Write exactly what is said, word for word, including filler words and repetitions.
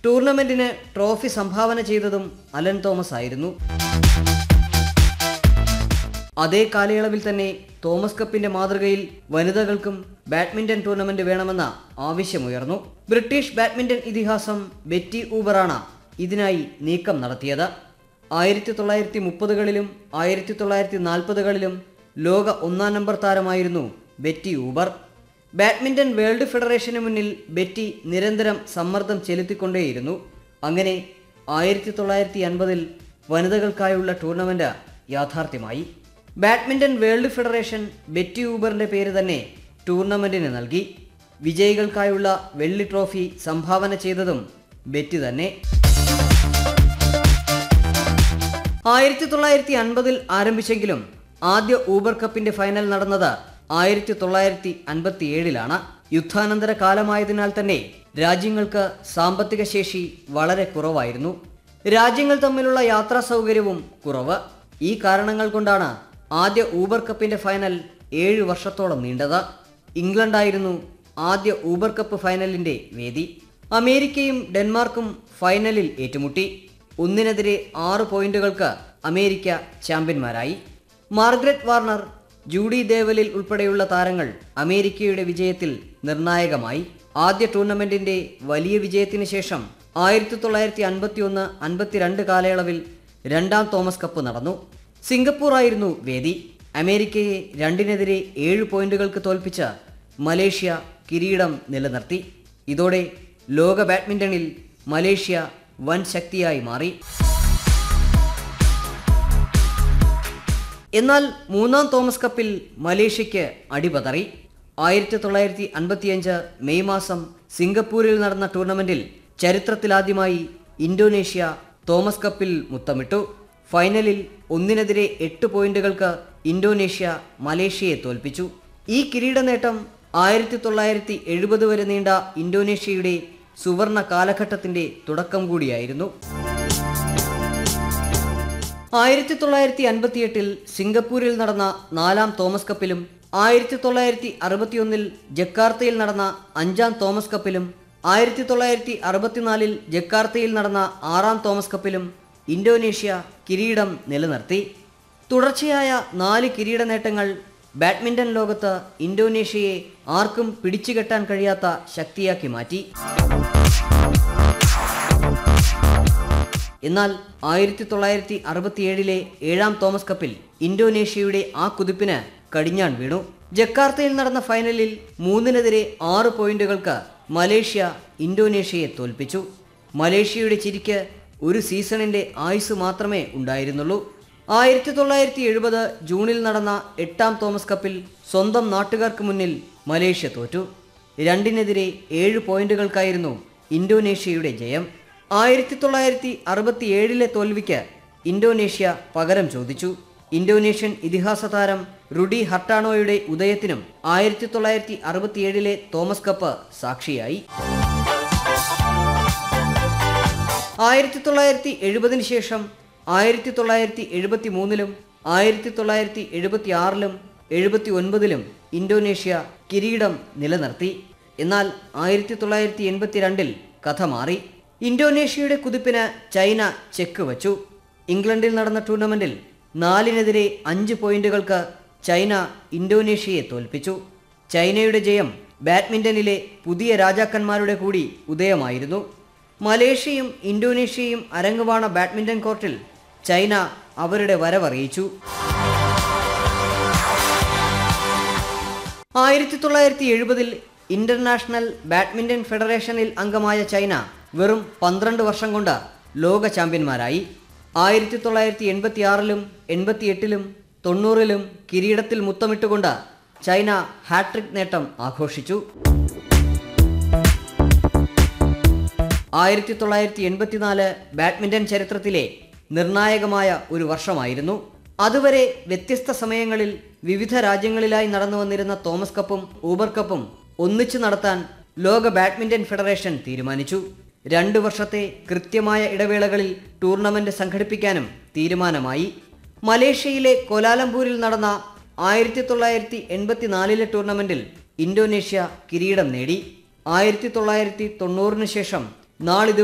ടൂർണമെന്റിന് trophy സംഭാവന ചെയ്തതും Allen Thomas ആയിരുന്നു. അതേ കാലയളവിൽ തന്നെ തോമസ് കപ്പിന്റെ മാതൃകയിൽ വനിതകൾക്കും ബാഡ്മിന്റൺ ടൂർണമെന്റ് വേണമെന്ന ആവശ്യമുയർന്നു. ബ്രിട്ടീഷ് ബാഡ്മിന്റൺ ഇതിഹാസം ബെറ്റി ഊബറാണ് ഇതിനായി നീക്കം നടത്തിയത്. ആയിരത്തി തൊള്ളായിരത്തി മുപ്പതുകളിലും ആയിരത്തി തൊള്ളായിരത്തി നാൽപ്പതുകളിലും ലോക ഒന്നാം നമ്പർ താരമായിരുന്നു ബെറ്റി ഊബർ. ബാഡ്മിന്റൺ വേൾഡ് ഫെഡറേഷന് മുന്നിൽ ബെറ്റി നിരന്തരം സമ്മർദ്ദം ചെലുത്തിക്കൊണ്ടേയിരുന്നു. അങ്ങനെ ആയിരത്തി തൊള്ളായിരത്തി അൻപതിൽ വനിതകൾക്കായുള്ള ടൂർണമെന്റ് യാഥാർത്ഥ്യമായി. ബാഡ്മിന്റൺ വേൾഡ് ഫെഡറേഷൻ ബെറ്റി ഊബറിന്റെ പേര് തന്നെ ടൂർണമെന്റിന് നൽകി. വിജയികൾക്കായുള്ള വെള്ളി ട്രോഫി സംഭാവന ചെയ്തതും ബെറ്റി തന്നെ. ആയിരത്തി തൊള്ളായിരത്തി അൻപതിൽ ആരംഭിച്ചെങ്കിലും ആദ്യ ഊബർ കപ്പിന്റെ ഫൈനൽ നടന്നത് ആയിരത്തി തൊള്ളായിരത്തി അൻപത്തി ഏഴിലാണ്. യുദ്ധാനന്തര കാലമായതിനാൽ തന്നെ രാജ്യങ്ങൾക്ക് സാമ്പത്തിക ശേഷി വളരെ കുറവായിരുന്നു. രാജ്യങ്ങൾ തമ്മിലുള്ള യാത്രാ സൗകര്യവും കുറവ്. ഈ കാരണങ്ങൾ കൊണ്ടാണ് ആദ്യ ഊബർ കപ്പിന്റെ ഫൈനൽ ഏഴ് വർഷത്തോളം നീണ്ടത്. ഇംഗ്ലണ്ടായിരുന്നു ആദ്യ ഊബർ കപ്പ് ഫൈനലിന്റെ വേദി. അമേരിക്കയും ഡെൻമാർക്കും ഫൈനലിൽ ഏറ്റുമുട്ടി. ഒന്നിനെതിരെ ആറ് പോയിന്റുകൾക്ക് അമേരിക്ക ചാമ്പ്യന്മാരായി. മാർഗ്രറ്റ് വാർണർ, ജൂഡി ദേവലിൽ ഉൾപ്പെടെയുള്ള താരങ്ങൾ അമേരിക്കയുടെ വിജയത്തിൽ നിർണായകമായി. ആദ്യ ടൂർണമെന്റിന്റെ വലിയ വിജയത്തിന് ശേഷം ആയിരത്തി തൊള്ളായിരത്തി അൻപത്തി ഒന്ന് അൻപത്തിരണ്ട് കാലയളവിൽ രണ്ടാം തോമസ് കപ്പ് നടന്നു. സിംഗപ്പൂർ ആയിരുന്നു വേദി. അമേരിക്കയെ രണ്ടിനെതിരെ ഏഴ് പോയിന്റുകൾക്ക് തോൽപ്പിച്ച് മലേഷ്യ കിരീടം നിലനിർത്തി. ഇതോടെ ലോക ബാഡ്മിന്റണിൽ മലേഷ്യ വൻ ശക്തിയായി മാറി. എന്നാൽ മൂന്നാം തോമസ് കപ്പിൽ മലേഷ്യയ്ക്ക് അടിപതറി. ആയിരത്തി തൊള്ളായിരത്തി അൻപത്തിയഞ്ച് മെയ് മാസം സിംഗപ്പൂരിൽ നടന്ന ടൂർണമെന്റിൽ ചരിത്രത്തിലാദ്യമായി ഇന്തോനേഷ്യ തോമസ് കപ്പിൽ മുത്തമിട്ടു. ഫൈനലിൽ ഒന്നിനെതിരെ എട്ട് പോയിന്റുകൾക്ക് ഇന്തോനേഷ്യ മലേഷ്യയെ തോൽപ്പിച്ചു. ഈ കിരീട നേട്ടം ആയിരത്തി തൊള്ളായിരത്തി എഴുപത് വരെ നീണ്ട ഇന്തോനേഷ്യയുടെ സുവർണ കാലഘട്ടത്തിന്റെ തുടക്കം കൂടിയായിരുന്നു. ആയിരത്തി തൊള്ളായിരത്തി അൻപത്തിയെട്ടിൽ സിംഗപ്പൂരിൽ നടന്ന നാലാം തോമസ് കപ്പിലും ആയിരത്തി തൊള്ളായിരത്തി അറുപത്തിയൊന്നിൽ ജക്കാർത്തയിൽ നടന്ന അഞ്ചാം തോമസ് കപ്പിലും ആയിരത്തി തൊള്ളായിരത്തി അറുപത്തിനാലിൽ ജക്കാർത്തയിൽ നടന്ന ആറാം തോമസ് കപ്പിലും ഇന്തോനേഷ്യ കിരീടം നിലനിർത്തി. തുടർച്ചയായ നാല് കിരീട നേട്ടങ്ങൾ ബാഡ്മിന്റൺ ലോകത്ത് ഇന്തോനേഷ്യയെ ആർക്കും പിടിച്ചുകെട്ടാൻ കഴിയാത്ത ശക്തിയാക്കി മാറ്റി. എന്നാൽ ആയിരത്തി തൊള്ളായിരത്തി അറുപത്തിയേഴിലെ ഏഴാം തോമസ് കപ്പിൽ ഇന്തോനേഷ്യയുടെ ആ കുതിപ്പിന് കടിഞ്ഞാൺ വീണു. ജക്കാർത്തയിൽ നടന്ന ഫൈനലിൽ മൂന്നിനെതിരെ ആറ് പോയിന്റുകൾക്ക് മലേഷ്യ ഇന്തോനേഷ്യയെ തോൽപ്പിച്ചു. മലേഷ്യയുടെ ചിരിക്ക് ഒരു സീസണിന്റെ ആയുസ് മാത്രമേ ഉണ്ടായിരുന്നുള്ളൂ. ആയിരത്തി തൊള്ളായിരത്തി എഴുപത് ജൂണിൽ നടന്ന എട്ടാം തോമസ് കപ്പിൽ സ്വന്തം നാട്ടുകാർക്ക് മുന്നിൽ മലേഷ്യ തോറ്റു. രണ്ടിനെതിരെ ഏഴ് പോയിന്റുകൾക്കായിരുന്നു ഇന്തോനേഷ്യയുടെ ജയം. ആയിരത്തി തൊള്ളായിരത്തി അറുപത്തി ഏഴിലെ തോൽവിക്ക് ഇന്തോനേഷ്യ പകരം ചോദിച്ചു. ഇന്തോനേഷ്യൻ ഇതിഹാസ താരം റുഡി ഹർട്ടാണോയുടെ ഉദയത്തിനും ആയിരത്തി തൊള്ളായിരത്തി അറുപത്തിയേഴിലെ തോമസ് കപ്പ് സാക്ഷിയായി. ആയിരത്തി തൊള്ളായിരത്തി എഴുപതിന് ശേഷം ആയിരത്തി തൊള്ളായിരത്തി എഴുപത്തി മൂന്നിലും ആയിരത്തി തൊള്ളായിരത്തി എഴുപത്തി ആറിലും എഴുപത്തി ഒൻപതിലും ഇന്തോനേഷ്യ കിരീടം നിലനിർത്തി. എന്നാൽ ആയിരത്തി തൊള്ളായിരത്തി എൺപത്തി രണ്ടിൽ കഥ മാറി. ഇന്തോനേഷ്യയുടെ കുതിപ്പിന് ചൈന ചെക്ക് വച്ചു. ഇംഗ്ലണ്ടിൽ നടന്ന ടൂർണമെന്റിൽ നാലിനെതിരെ അഞ്ച് പോയിന്റുകൾക്ക് ചൈന ഇന്തോനേഷ്യയെ തോൽപ്പിച്ചു. ചൈനയുടെ ജയം ബാഡ്മിന്റണിലെ പുതിയ രാജാക്കന്മാരുടെ കൂടി ഉദയമായിരുന്നു. മലേഷ്യയും ഇന്തോനേഷ്യയും അരങ്ങുവാണ ബാഡ്മിന്റൺ കോർട്ടിൽ ചൈന അവരുടെ വരവറിയിച്ചു. ആയിരത്തി തൊള്ളായിരത്തി എഴുപതിൽ ഇന്റർനാഷണൽ ബാഡ്മിന്റൺ ഫെഡറേഷനിൽ അംഗമായ ചൈന വെറും പന്ത്രണ്ട് വർഷം കൊണ്ട് ലോക ചാമ്പ്യന്മാരായി. ആയിരത്തി തൊള്ളായിരത്തി എൺപത്തി ആറിലും എൺപത്തി എട്ടിലും തൊണ്ണൂറിലും കിരീടത്തിൽ മുത്തമിട്ടുകൊണ്ട് ചൈന ഹാട്രിക് നേട്ടം ആഘോഷിച്ചു. ആയിരത്തി തൊള്ളായിരത്തി എൺപത്തിനാല് ബാഡ്മിന്റൺ ചരിത്രത്തിലെ നിർണായകമായ ഒരു വർഷമായിരുന്നു. അതുവരെ വ്യത്യസ്ത സമയങ്ങളിൽ വിവിധ രാജ്യങ്ങളിലായി നടന്നു വന്നിരുന്ന തോമസ് കപ്പും ഊബർ കപ്പും ഒന്നിച്ചു നടത്താൻ ലോക ബാഡ്മിന്റൺ ഫെഡറേഷൻ തീരുമാനിച്ചു. രണ്ടു വർഷത്തെ കൃത്യമായ ഇടവേളകളിൽ ടൂർണമെന്റ് സംഘടിപ്പിക്കാനും തീരുമാനമായി. മലേഷ്യയിലെ കോലാലംപൂരിൽ നടന്ന ആയിരത്തി തൊള്ളായിരത്തി എൺപത്തിനാലിലെ ടൂർണമെന്റിൽ ഇന്തോനേഷ്യ കിരീടം നേടി. ആയിരത്തി തൊള്ളായിരത്തി തൊണ്ണൂറിന് ശേഷം നാളിതു